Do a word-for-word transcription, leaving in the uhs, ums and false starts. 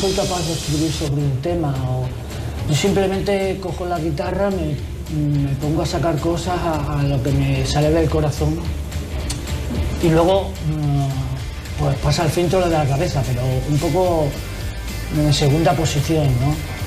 soy capaz de escribir sobre un tema. O yo simplemente cojo la guitarra, me, me pongo a sacar cosas a, a lo que me sale del corazón y luego pues pasa el filtro de la cabeza, pero un poco en segunda posición, ¿no?